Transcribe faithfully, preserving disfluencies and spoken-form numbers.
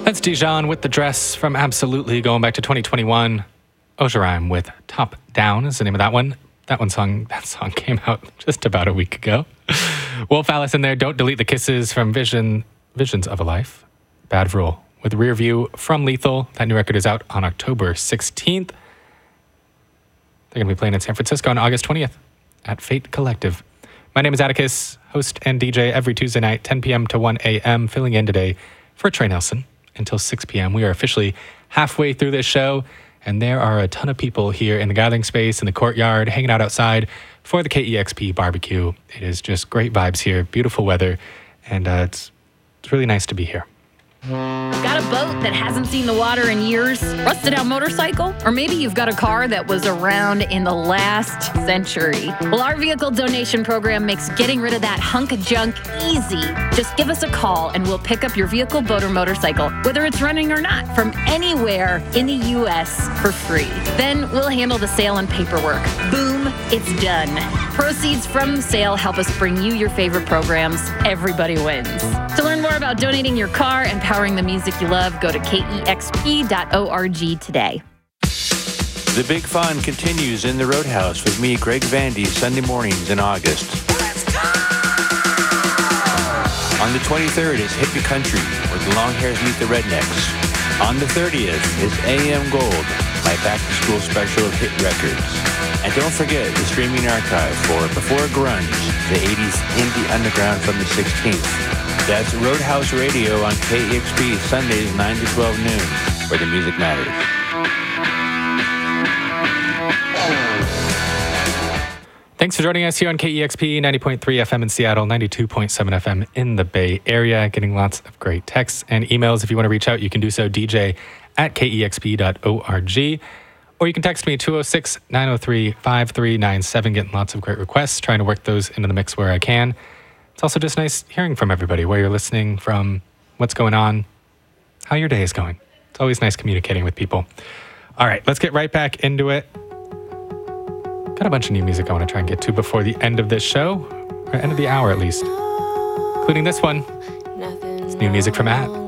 That's Dijon with The Dress from Absolutely, going back to twenty twenty-one. Ojarime with Top Down is the name of that one. That one song, that song came out just about a week ago. Wolf Alice in there, Don't Delete the Kisses from Vision, Visions of a Life. Bad Rule with Rear View from Lethal. That new record is out on October sixteenth. They're going to be playing in San Francisco on August twentieth at Fate Collective. My name is Atticus, host and D J every Tuesday night, ten p.m. to one a.m., filling in today for Trey Nelson until six p.m. We are officially halfway through this show, and there are a ton of people here in the gathering space, in the courtyard, hanging out outside for the K E X P barbecue. It is just great vibes here, beautiful weather, and uh, it's, it's really nice to be here. Got a boat that hasn't seen the water in years? Rusted out motorcycle? Or maybe you've got a car that was around in the last century. Well, our vehicle donation program makes getting rid of that hunk of junk easy. Just give us a call and we'll pick up your vehicle, boat, or motorcycle, whether it's running or not, from anywhere in the U S for free. Then we'll handle the sale and paperwork. Boom, it's done. Proceeds from the sale help us bring you your favorite programs. Everybody wins. To learn more about donating your car and powering the music you love, go to K E X P dot org today. The big fun continues in the Roadhouse with me, Greg Vandy, Sunday mornings in August. Let's go! On the twenty-third is Hippie Country, where the long hairs meet the rednecks. On the thirtieth is A M Gold, my back-to-school special of hit records. And don't forget the streaming archive for Before Grunge, the eighties indie underground from the sixteenth. That's Roadhouse Radio on K E X P, Sundays nine to twelve noon, where the music matters. Thanks for joining us here on K E X P ninety point three F M in Seattle, ninety-two point seven F M in the Bay Area. Getting lots of great texts and emails. If you want to reach out, you can do so, D J at K E X P dot org. Or you can text me, two oh six, nine oh three, five three nine seven. Getting lots of great requests, trying to work those into the mix where I can. It's also just nice hearing from everybody, where you're listening from, what's going on, how your day is going. It's always nice communicating with people. All right, let's get right back into it. Got a bunch of new music I want to try and get to before the end of this show, or end of the hour at least, including this one. It's new music from Matt.